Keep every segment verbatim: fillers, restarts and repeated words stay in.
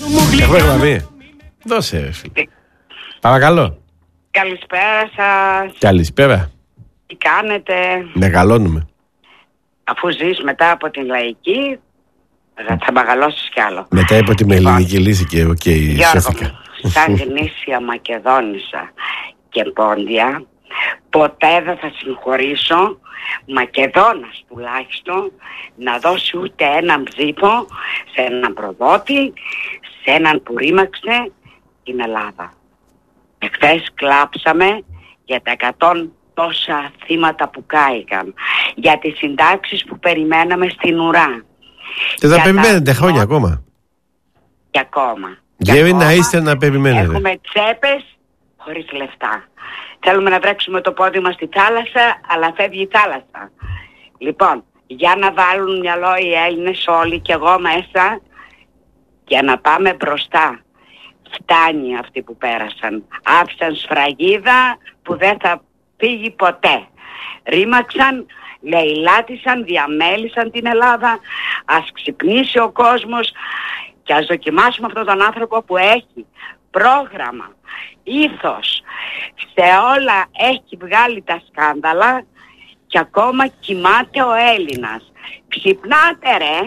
Έχουμε γραμμή. Δώσε, φίλε. Παρακαλώ. Καλησπέρα σας. Καλησπέρα. Τι κάνετε? Μεγαλώνουμε. Αφού ζεις μετά από την λαϊκή, θα μεγαλώσεις κι άλλο. Μετά από την ελληνική λύση και οκ, okay, σώθηκα. Σαν γνήσια Μακεδόνισσα και πόντια, ποτέ δεν θα συγχωρήσω Μακεδόνας τουλάχιστον να δώσει ούτε έναν ψήφο σε έναν προδότη, σε έναν που ρήμαξε την Ελλάδα. Εχθές κλάψαμε για τα εκατόν τόσα θύματα που κάηκαν, για τις συντάξεις που περιμέναμε στην ουρά. Και θα περιμένετε τα... χρόνια ακόμα. Και ακόμα. Γεύει να είστε να περιμένετε. Έχουμε τσέπες χωρίς λεφτά. Θέλουμε να βρέξουμε το πόδι μας στη θάλασσα, αλλά φεύγει η θάλασσα. Λοιπόν, για να βάλουν μυαλό οι Έλληνες όλοι και εγώ μέσα, για να πάμε μπροστά. Φτάνει αυτοί που πέρασαν. Άφησαν σφραγίδα που δεν θα φύγει ποτέ. Ρήμαξαν, λαιλάτισαν, διαμέλησαν την Ελλάδα. Ας ξυπνήσει ο κόσμος και ας δοκιμάσουμε αυτόν τον άνθρωπο που έχει πρόγραμμα, ήθος, σε όλα έχει βγάλει τα σκάνδαλα και ακόμα κοιμάται ο Έλληνας. Ξυπνάτε ρε.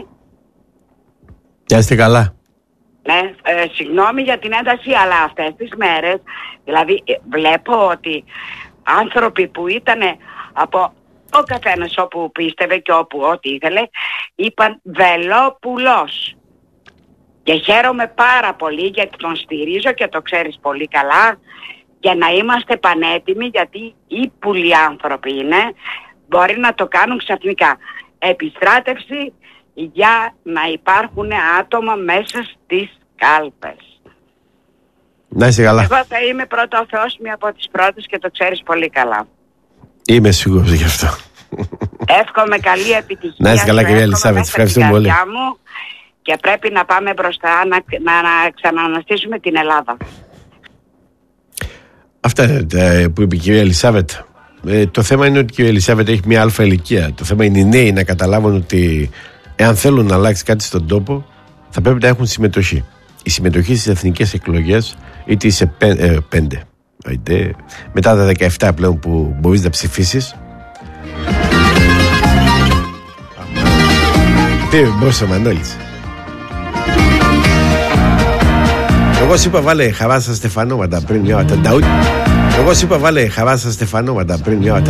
Και είστε καλά. Ναι, ε, συγγνώμη για την ένταση, αλλά αυτές τις μέρες, δηλαδή ε, βλέπω ότι άνθρωποι που ήταν από ο καθένας όπου πίστευε και όπου ό,τι ήθελε, είπαν Βελόπουλος. Και χαίρομαι πάρα πολύ γιατί τον στηρίζω και το ξέρεις πολύ καλά, για να είμαστε πανέτοιμοι, γιατί οι πουλοι άνθρωποι είναι, μπορεί να το κάνουν ξαφνικά. Επιστράτευση για να υπάρχουν άτομα μέσα στις κάλπες. Να είσαι καλά. Εγώ θα είμαι πρώτα ο Θεός, μία από τις πρώτες και το ξέρεις πολύ καλά. Είμαι σίγουρος γι' αυτό. Εύχομαι καλή επιτυχία. Να είσαι καλά κυρία Ελισάβετ, ευχαριστούμε πολύ. Μου και πρέπει να πάμε μπροστά να, να, να ξανααναστήσουμε την Ελλάδα. Αυτά είναι που είπε η κυρία Ελισάβετ. Ε, το θέμα είναι ότι η κυρία Ελισάβετ έχει μια αλφα ηλικία. Το θέμα είναι οι νέοι να καταλάβουν ότι εάν θέλουν να αλλάξει κάτι στον τόπο, θα πρέπει να έχουν συμμετοχή. Η συμμετοχή στις εθνικές εκλογές, είτε είσαι πέ, ε, πέντε, είτε μετά τα δεκαεπτά πλέον που μπορείς να ψηφίσεις. Τι μπρος ο Μανώλης. Εγώ σου είπα βάλε Χαράσα Στεφανόματα πριν μια ώρα. Εγώ σου είπα βάλε Χαράσα Στεφανόματα πριν μια ώρα.